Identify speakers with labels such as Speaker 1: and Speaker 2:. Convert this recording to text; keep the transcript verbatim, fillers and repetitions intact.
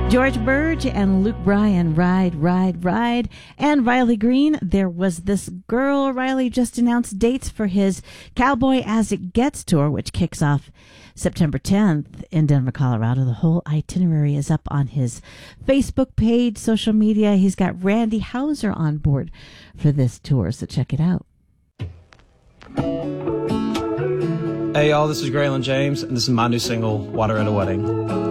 Speaker 1: George Burge and Luke Bryan, Ride, Ride, Ride. And Riley Green, There Was This Girl. Riley just announced dates for his Cowboy As It Gets tour, which kicks off September tenth in Denver, Colorado. The whole itinerary is up on his Facebook page, social media. He's got Randy Houser on board for this tour, so check it out.
Speaker 2: Hey, y'all, this is Graylin James, and this is my new single, Water at a Wedding.